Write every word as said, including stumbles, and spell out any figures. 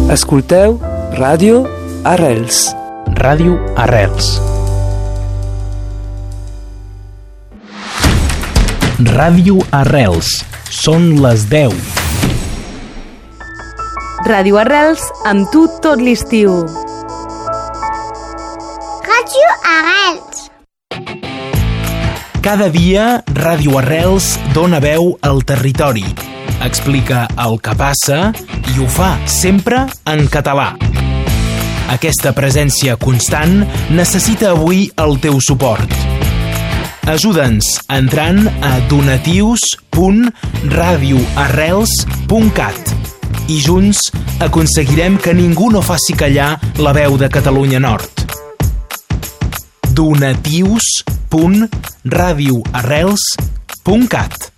Escolteu Ràdio Arrels. Ràdio Arrels. Ràdio Arrels. Són les deu. Ràdio Arrels, amb tu tot l'estiu. Ràdio Arrels. Cada dia, Ràdio Arrels dona veu al territori. Explica el que passa i ho fa sempre en català. Aquesta presència constant necessita avui el teu suport. Ajuda'ns entrant a donatius punt radio arrels punt cat i junts aconseguirem que ningú no faci callar la veu de Catalunya Nord. donatius punt radio arrels punt cat